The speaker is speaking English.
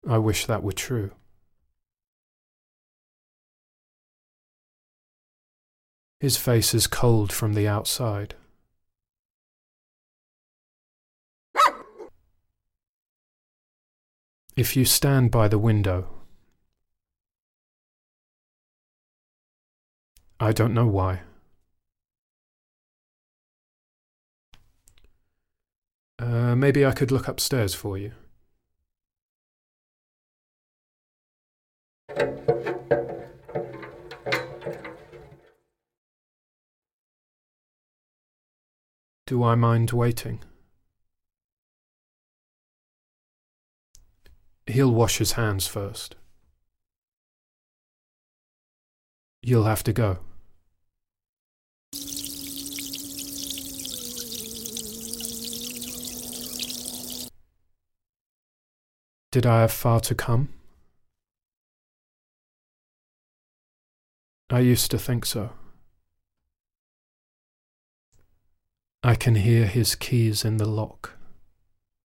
I wish that were true. His face is cold from the outside. If you stand by the window, I don't know why. Maybe I could look upstairs for you. Do I mind waiting? He'll wash his hands first. You'll have to go. Did I have far to come? I used to think so. I can hear his keys in the lock.